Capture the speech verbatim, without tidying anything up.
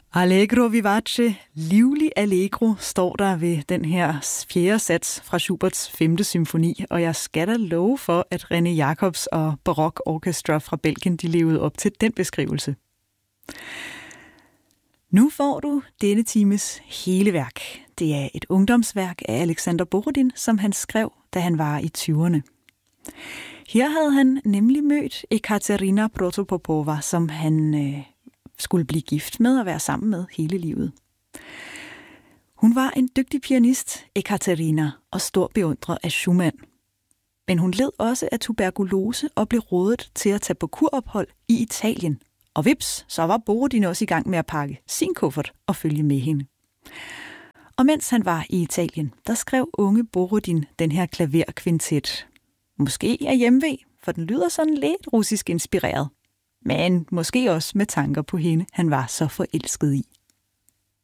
Allegro vivace, livlig allegro, står der ved den her fjerde sats fra Schuberts femte symfoni, og jeg skal da love for, at René Jacobs og Baroque Orchestra fra Belgien, de levede op til den beskrivelse. Nu får du denne times hele værk. Det er et ungdomsværk af Alexander Borodin, som han skrev, da han var i tyverne. Her havde han nemlig mødt Ekaterina Protopopova, som han øh, skulle blive gift med og være sammen med hele livet. Hun var en dygtig pianist, Ekaterina, og stor beundrer af Schumann. Men hun led også af tuberkulose og blev rådet til at tage på kurophold i Italien. Og vips, så var Borodin også i gang med at pakke sin kuffert og følge med hende. Og mens han var i Italien, der skrev unge Borodin den her klaverkvintet. Måske af hjemve, for den lyder sådan lidt russisk inspireret. Men måske også med tanker på hende, han var så forelsket i.